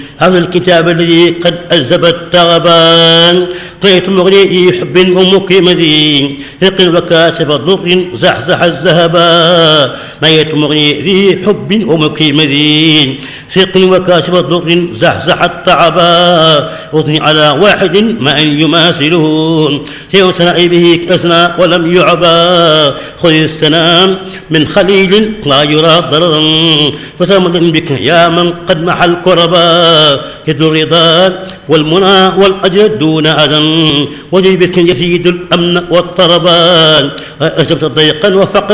هذا الكتاب الذي قد أذب التغبان طيت مغني حب ومقيم ذي ثق وكاشف ضر زحزح الذهبا ميت مغني ذي حب ومقيم ذي ثق وكاشف ضر زحزح التعبا أثني على واحد ما أن يماثله سيء سنائي به كأسنى ولم يعبا خذ السلام من خليل لا يرى ضررا فثمن بك يا من قد محى الكربا يد الرضا والمنى والأجر دون أذى وجيبك يزيد الأمن والطربان أجبت ضيقا وفقرا